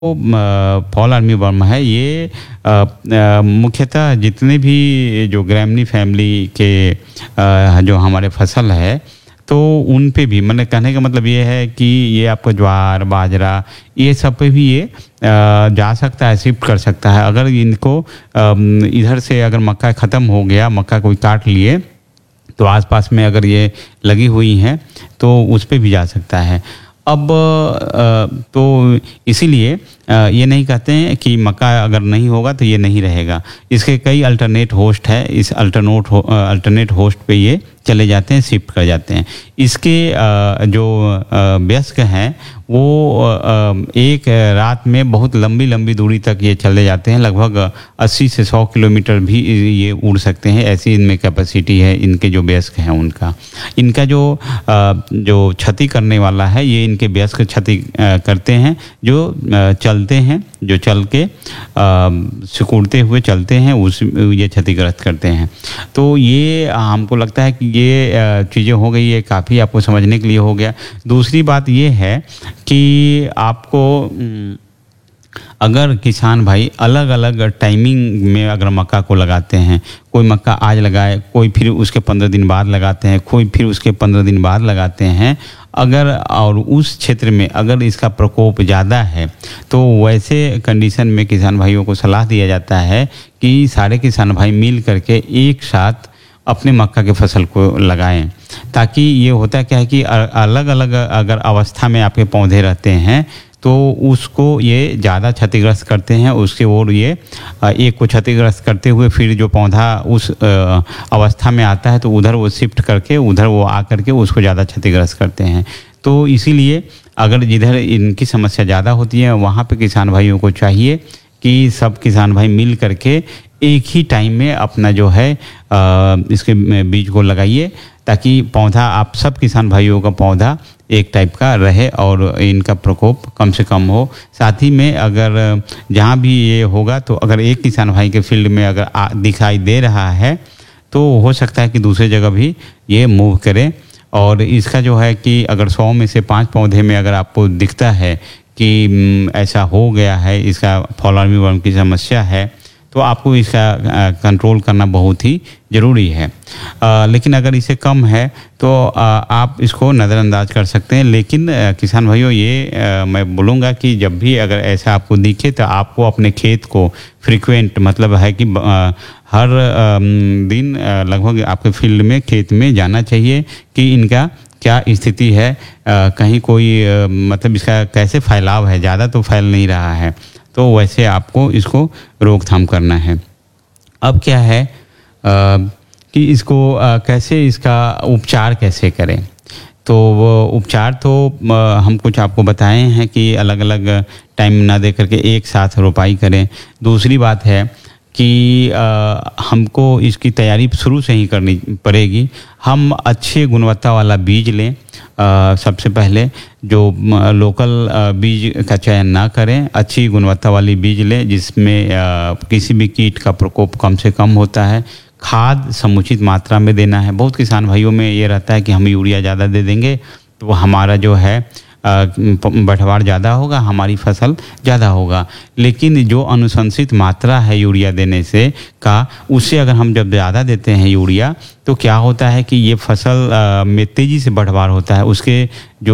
Fall army worm है ये मुख्यतः जितने भी जो ग्रैमनी फैमिली के जो हमारे फसल है तो उन पे भी मैंने कहने का मतलब ये है कि ये आपका ज्वार बाजरा ये सब पे भी ये जा सकता है, शिफ्ट कर सकता है। अगर इनको इधर से अगर मक्का ख़त्म हो गया, मक्का कोई काट लिए तो आसपास में अगर ये लगी हुई हैं तो उस पे भी जा सकता है। अब तो इसीलिए ये नहीं कहते हैं कि मक्का अगर नहीं होगा तो ये नहीं रहेगा। इसके कई अल्टरनेट होस्ट है, इस अल्टरनेट होस्ट पे ये चले जाते हैं, शिफ्ट कर जाते हैं। इसके जो वयस्क हैं वो एक रात में बहुत लंबी लंबी दूरी तक ये चले जाते हैं, लगभग 80 से 100 किलोमीटर भी ये उड़ सकते हैं, ऐसी इनमें कैपेसिटी है इनके जो वयस्क हैं उनका। इनका जो क्षति करने वाला है ये इनके वयस्क क्षति करते हैं, जो चलते हैं, जो चल के सिकुड़ते हुए चलते हैं ये क्षतिग्रस्त करते हैं। तो ये हमको लगता है कि ये चीज़ें हो गई, ये काफ़ी आपको समझने के लिए हो गया। दूसरी बात ये है कि आपको अगर किसान भाई अलग अलग टाइमिंग में अगर मक्का को लगाते हैं, कोई मक्का आज लगाए, कोई फिर उसके 15 दिन बाद लगाते हैं, कोई फिर उसके 15 दिन बाद लगाते हैं, अगर और उस क्षेत्र में अगर इसका प्रकोप ज़्यादा है तो वैसे कंडीशन में किसान भाइयों को सलाह दिया जाता है कि सारे किसान भाई मिल करके एक साथ अपने मक्का के फसल को लगाएं। ताकि ये होता क्या है कि अलग अलग अगर अवस्था में आपके पौधे रहते हैं तो उसको ये ज़्यादा क्षतिग्रस्त करते हैं, उसके ओर ये एक को क्षतिग्रस्त करते हुए फिर जो पौधा उस अवस्था में आता है तो उधर वो शिफ्ट करके उधर वो आ करके उसको ज़्यादा क्षतिग्रस्त करते हैं। तो इसीलिए अगर जिधर इनकी समस्या ज़्यादा होती है वहाँ पे किसान भाइयों को चाहिए कि सब किसान भाई मिल करके एक ही टाइम में अपना जो है इसके बीज को लगाइए, ताकि पौधा आप सब किसान भाइयों का पौधा एक टाइप का रहे और इनका प्रकोप कम से कम हो। साथ ही में अगर जहाँ भी ये होगा तो अगर एक किसान भाई के फील्ड में अगर दिखाई दे रहा है तो हो सकता है कि दूसरे जगह भी ये मूव करे। और इसका जो है कि अगर 100 में से 5 पौधे में अगर आपको दिखता है कि ऐसा हो गया है, इसका फॉल आर्मी वर्म की समस्या है, तो आपको इसका कंट्रोल करना बहुत ही ज़रूरी है। लेकिन अगर इसे कम है तो आप इसको नज़रअंदाज कर सकते हैं। लेकिन किसान भाइयों ये मैं बोलूँगा कि जब भी अगर ऐसा आपको दिखे तो आपको अपने खेत को फ्रीक्वेंट मतलब है कि हर दिन लगभग आपके फील्ड में खेत में जाना चाहिए कि इनका क्या स्थिति है, कहीं कोई मतलब इसका कैसे फैलाव है, ज़्यादा तो फैल नहीं रहा है, तो वैसे आपको इसको रोकथाम करना है। अब क्या है कि इसको कैसे इसका उपचार कैसे करें, तो वो उपचार तो हम कुछ आपको बताए हैं कि अलग अलग टाइम ना दे करके एक साथ रोपाई करें। दूसरी बात है कि हमको इसकी तैयारी शुरू से ही करनी पड़ेगी। हम अच्छे गुणवत्ता वाला बीज लें, सबसे पहले जो लोकल बीज का चयन ना करें, अच्छी गुणवत्ता वाली बीज लें जिसमें किसी भी कीट का प्रकोप कम से कम होता है। खाद समुचित मात्रा में देना है। बहुत किसान भाइयों में ये रहता है कि हम यूरिया ज़्यादा दे देंगे तो हमारा जो है बढ़वार ज़्यादा होगा, हमारी फसल ज़्यादा होगा। लेकिन जो अनुशंसित मात्रा है यूरिया देने से का, उससे अगर हम जब ज़्यादा देते हैं यूरिया तो क्या होता है कि ये फसल में तेज़ी से बढ़वार होता है। उसके जो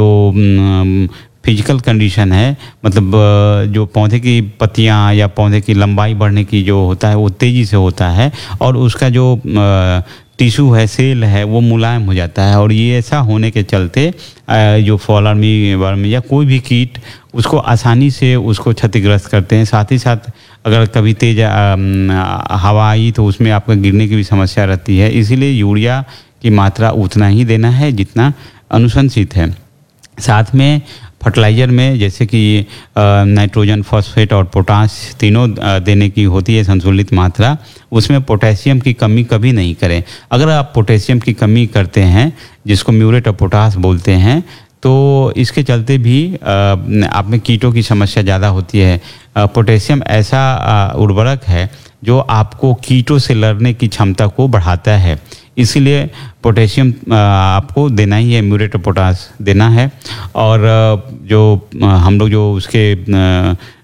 फिजिकल कंडीशन है, मतलब जो पौधे की पत्तियां या पौधे की लंबाई बढ़ने की जो होता है वो तेज़ी से होता है और उसका जो टिश्यू है, सेल है, वो मुलायम हो जाता है। और ये ऐसा होने के चलते जो फॉल आर्मी वर्म या कोई भी कीट उसको आसानी से उसको क्षतिग्रस्त करते हैं। साथ ही साथ अगर कभी तेज हवा आई तो उसमें आपका गिरने की भी समस्या रहती है। इसीलिए यूरिया की मात्रा उतना ही देना है जितना अनुशंसित है। साथ में फर्टिलाइज़र में जैसे कि नाइट्रोजन, फॉस्फेट और पोटाश तीनों देने की होती है संतुलित मात्रा। उसमें पोटेशियम की कमी कभी नहीं करें। अगर आप पोटेशियम की कमी करते हैं, जिसको म्यूरेट ऑफ पोटाश बोलते हैं, तो इसके चलते भी आप में कीटों की समस्या ज़्यादा होती है। पोटेशियम ऐसा उर्वरक है जो आपको कीटों से लड़ने की क्षमता को बढ़ाता है। इसीलिए पोटेशियम आपको देना ही है, म्यूरेट ऑफ पोटाश देना है। और जो हम लोग जो उसके